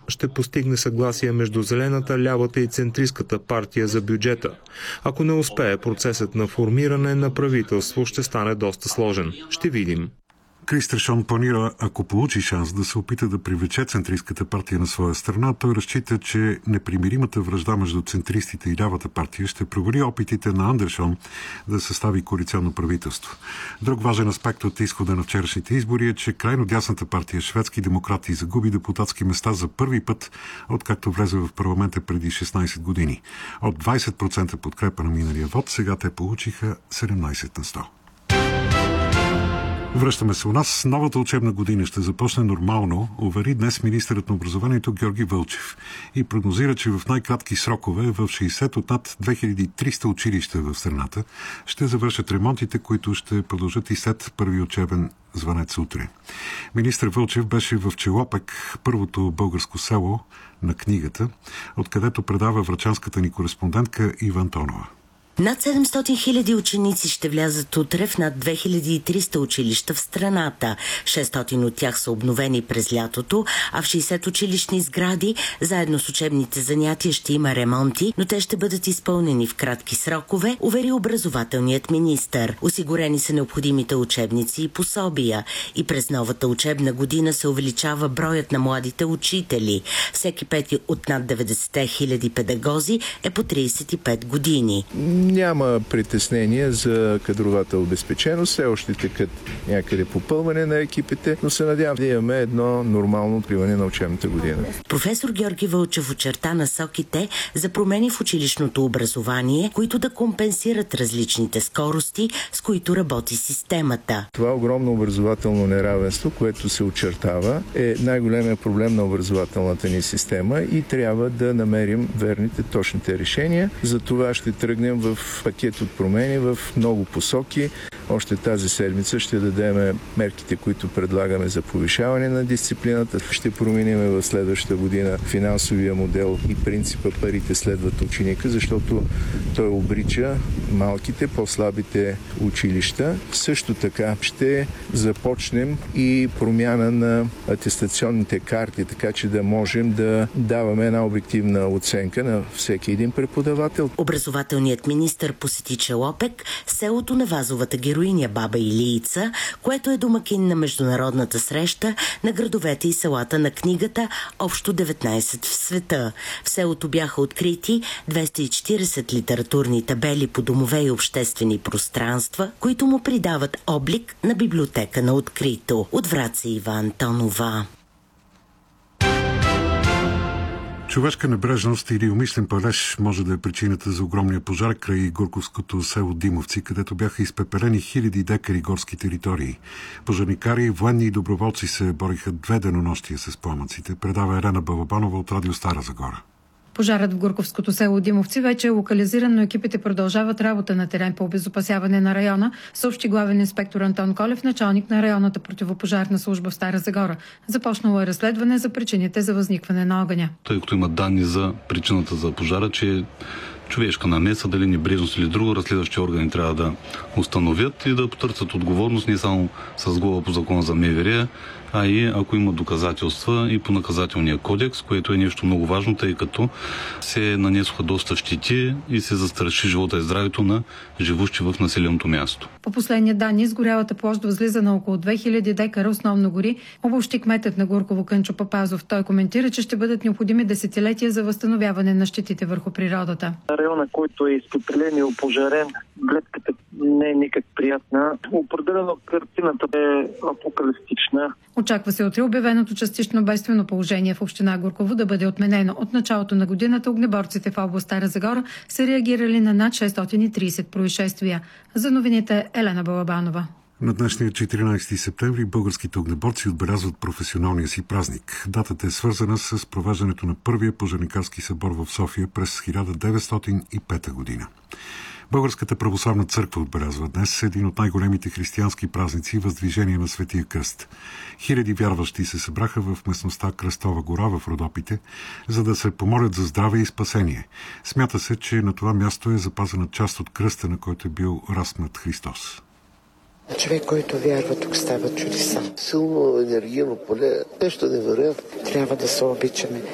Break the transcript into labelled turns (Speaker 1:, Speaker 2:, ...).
Speaker 1: ще постигне съгласие между Зелената, лявата и центристката партия за бюджета. Ако не успее, процесът на формиране на правителство ще стане доста сложен. Ще видим.
Speaker 2: Кристершон планира, ако получи шанс, да се опита да привлече центристската партия на своя страна. Той разчита, че непримиримата вражда между центристите и лявата партия ще провали опитите на Андершон да състави коалиционно правителство. Друг важен аспект от изхода на вчерашните избори е, че крайно дясната партия Шведски демократи загуби депутатски места за първи път, откакто влезе в парламента преди 16 години. От 20% подкрепа на миналия вод, сега те получиха 17 на 100. Връщаме се у нас. Новата учебна година ще започне нормално, увери днес министърът на образованието Георги Вълчев и прогнозира, че в най-кратки срокове в 60 от над 2300 училища в страната ще завършат ремонтите, които ще продължат и след първи учебен звънец утре. Министър Вълчев беше в Челопек, първото българско село на книгата, откъдето предава врачанската ни кореспондентка Ива Антонова.
Speaker 3: Над 700 хиляди ученици ще влязат утре в над 2300 училища в страната. 600 от тях са обновени през лятото, а в 60 училищни сгради заедно с учебните занятия ще има ремонти, но те ще бъдат изпълнени в кратки срокове, увери образователният министър. Осигурени са необходимите учебници и пособия. И през новата учебна година се увеличава броят на младите учители. Всеки пети от над 90 хиляди педагози е по 35 години.
Speaker 4: Няма притеснение за кадровата обезпеченост, все още текат някъде попълване на екипите, но се надявам да имаме едно нормално откриване на учебната година.
Speaker 3: Професор Георги Вълчев очерта насоките за промени в училищното образование, които да компенсират различните скорости, с които работи системата.
Speaker 4: Това огромно образователно неравенство, което се очертава, е най-големият проблем на образователната ни система и трябва да намерим верните, точните решения. За това ще тръгнем в пакет от промени в много посоки. Още тази седмица ще дадем мерките, които предлагаме за повишаване на дисциплината. Ще променим в следващата година финансовия модел и принципа парите следват ученика, защото той обрича малките, по-слабите училища. Също така ще започнем и промяна на атестационните карти, така че да можем да даваме една обективна оценка на всеки един преподавател.
Speaker 3: Образователният министър посети Челопек, селото на вазовата героиня Баба Илийца, което е домакин на международната среща на градовете и селата на книгата, общо 19 в света. В селото бяха открити 240 литературни табели по домове и обществени пространства, които му придават облик на библиотека на открито. От Враца Ива Антонова.
Speaker 2: Човешка небрежност или умишлен палеж може да е причината за огромния пожар край горковското село Димовци, където бяха изпепелени хиляди декари горски територии. Пожарникари, военни и доброволци се бориха 2 денонощия с пламъците, предава Елена Балабанова от Радио Стара Загора.
Speaker 5: Пожарът в горковското село Димовци вече е локализиран, но екипите продължават работа на терен по обезопасяване на района, съобщи главен инспектор Антон Колев, началник на районната противопожарна служба в Стара Загора. Започнало е разследване за причините за възникване на огъня.
Speaker 6: Тъй като има данни за причината за пожара, че човешка намеса, дали небрежност или друго, разследващи органи трябва да установят и да потърсят отговорност не само с глава по закона за МВР, а и ако има доказателства и по наказателния кодекс, което е нещо много важно, тъй като се нанесоха доста щети и се застраши живота и здравето на живущи в населеното място.
Speaker 5: По последни данни, изгорялата площ възлиза на около 2000 декара основно гори, обобщи кметът на Гурково Кънчо Папазов. Той коментира, че ще бъдат необходими десетилетия за възстановяване на щетите върху природата.
Speaker 7: Района, който е изпепелен и опожарен, гледката не е никак приятна. Определено картината е апокалиптична.
Speaker 5: Очаква се утре обявеното частично бедствено положение в община Гурково да бъде отменено. От началото на годината огнеборците в област Стара Загора са реагирали на над 630 происшествия. За новините Елена Балабанова.
Speaker 2: На днешния 14 септември българските огнеборци отбелязват професионалния си празник. Датата е свързана с провеждането на първия пожарникарски събор в София през 1905 година. Българската православна църква отбелязва днес един от най-големите християнски празници – Въздвижение на Светия кръст. Хиляди вярващи се събраха в местността Кръстова гора в Родопите, за да се помолят за здраве и спасение. Смята се, че на това място е запазена част от кръста, на който е бил разпнат Христос.
Speaker 8: Човек, който вярва, тук стават чудеса. Силно енергийно поле, нещо невероятно. Трябва да се обичаме.